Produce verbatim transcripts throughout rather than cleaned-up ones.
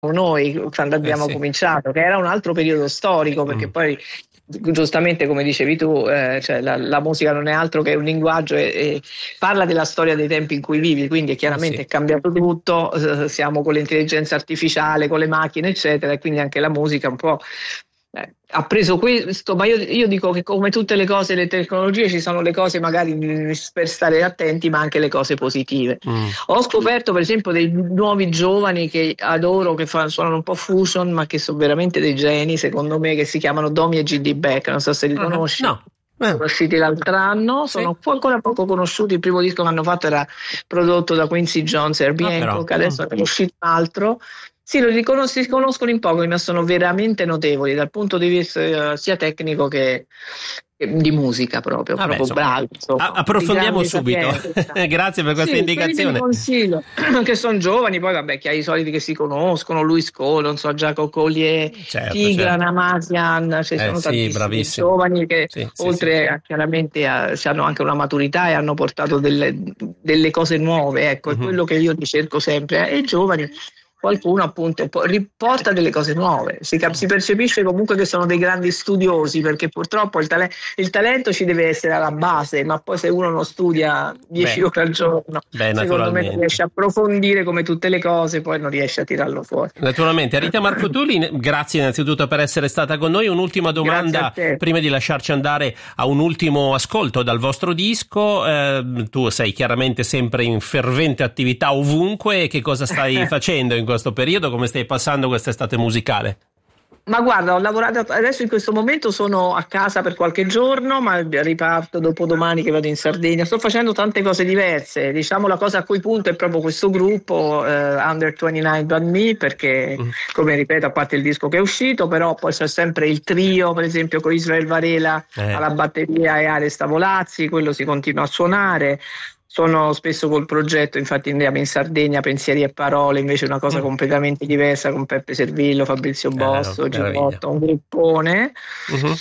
noi quando abbiamo eh sì. cominciato, che era un altro periodo storico, perché Mm. poi giustamente come dicevi tu, eh, cioè la, la musica non è altro che un linguaggio e, e parla della storia dei tempi in cui vivi, quindi chiaramente Eh sì. è cambiato tutto, eh, siamo con l'intelligenza artificiale, con le macchine eccetera, e quindi anche la musica un po' eh, ha preso questo, ma io, io dico che come tutte le cose, le tecnologie, ci sono le cose magari per stare attenti, ma anche le cose positive. Mm. Ho scoperto per esempio dei nuovi giovani che adoro, che fanno, suonano un po' fusion, ma che sono veramente dei geni, secondo me, che si chiamano Domi e G D Beck, non so se li Uh-huh. conosci. No. Eh. Sono usciti l'altro anno, Sì. sono ancora poco conosciuti. Il primo disco che hanno fatto era prodotto da Quincy Jones e Herbie Ah, però. Hancock, adesso Mm. è uscito un altro. Sì, lo riconos- si conoscono in poco, ma sono veramente notevoli dal punto di vista eh, sia tecnico che, che di musica, proprio, Vabbè, proprio insomma, bravi. insomma, a- approfondiamo di grande subito. sapienza. Grazie per questa Sì, quelli che vi indicazione. consiglio, che sono giovani, poi vabbè, che hai i soliti che si conoscono, Louis Cole, non so, Giacomo Collier, Certo, Tigran, certo. Amazian, ci Eh sono sì, tantissimi bravissimi. giovani che Sì, sì, oltre a chiaramente a, hanno anche una maturità e hanno portato delle, delle cose nuove, ecco, sì. è Mhm. quello che io ricerco sempre, eh, e i giovani. Qualcuno appunto po- riporta delle cose nuove, si, cap- si percepisce comunque che sono dei grandi studiosi, perché purtroppo il, tale- il talento ci deve essere alla base, ma poi se uno non studia dieci Beh, ore al giorno, beh, secondo me non naturalmente. riesce a approfondire come tutte le cose, poi non riesce a tirarlo fuori. Naturalmente. Rita Marcotuli, grazie innanzitutto per essere stata con noi. Un'ultima domanda Grazie a te. prima di lasciarci andare a un ultimo ascolto dal vostro disco. Eh, tu sei chiaramente sempre in fervente attività ovunque. Che cosa stai facendo in questo periodo? Come stai passando quest'estate musicale? Ma guarda, ho lavorato adesso in questo momento sono a casa per qualche giorno, ma riparto dopodomani che vado in Sardegna. Sto facendo tante cose diverse. Diciamo la cosa a cui punto è proprio questo gruppo eh, Under ventinove But Me, perché Mm. come ripeto, a parte il disco che è uscito, però poi c'è sempre il trio, per esempio con Israel Varela Eh. alla batteria e Ares Tavolazzi, quello si continua a suonare. Sono spesso col progetto, infatti andiamo in Sardegna, Pensieri e Parole, invece una cosa Mm. completamente diversa con Peppe Servillo, Fabrizio Bosso, meraviglia. Giovotto, un gruppone Mhm.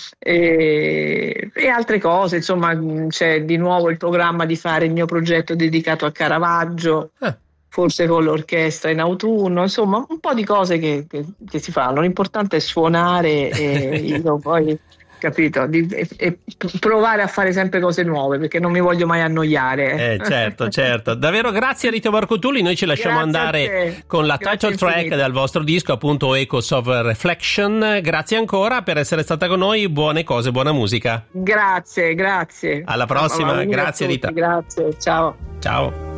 e, e altre cose, insomma c'è di nuovo il programma di fare il mio progetto dedicato a Caravaggio, Ah. forse con l'orchestra in autunno, insomma un po' di cose che, che, che si fanno, l'importante è suonare e io poi... capito? Di, e, e provare a fare sempre cose nuove, perché non mi voglio mai annoiare. Eh, certo, certo. Davvero grazie a Rita Marcotuli. Noi ci lasciamo Grazie a andare te. con la Grazie title track infinite. del vostro disco, appunto Echoes of Reflection. Grazie ancora per essere stata con noi. Buone cose, buona musica. Grazie, grazie. Alla prossima. Auguri a Grazie, tutti, Rita. Grazie, ciao. Ciao.